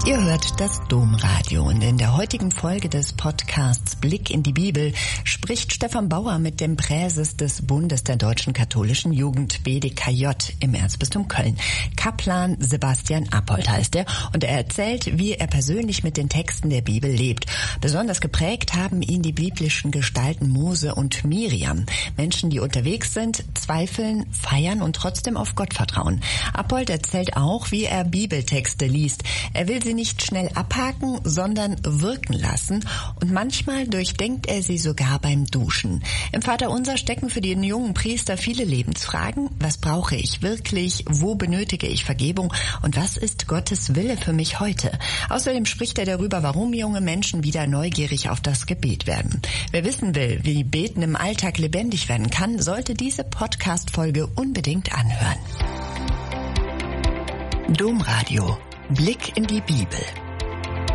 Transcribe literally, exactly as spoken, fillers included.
Ihr hört das Domradio und in der heutigen Folge des Podcasts Blick in die Bibel spricht Stefan Bauer mit dem Präses des Bundes der Deutschen Katholischen Jugend B D K J im Erzbistum Köln. Kaplan Sebastian Appold heißt er und er erzählt, wie er persönlich mit den Texten der Bibel lebt. Besonders geprägt haben ihn die biblischen Gestalten Mose und Miriam. Menschen, die unterwegs sind, zweifeln, feiern und trotzdem auf Gott vertrauen. Appold erzählt auch, wie er Bibeltexte liest. Er will sie nicht schnell abhaken, sondern wirken lassen und manchmal durchdenkt er sie sogar beim Duschen. Im Vaterunser stecken für den jungen Priester viele Lebensfragen. Was brauche ich wirklich? Wo benötige ich Vergebung? Und was ist Gottes Wille für mich heute? Außerdem spricht er darüber, warum junge Menschen wieder neugierig auf das Gebet werden. Wer wissen will, wie Beten im Alltag lebendig werden kann, sollte diese Podcast-Folge unbedingt anhören. Domradio. Blick in die Bibel.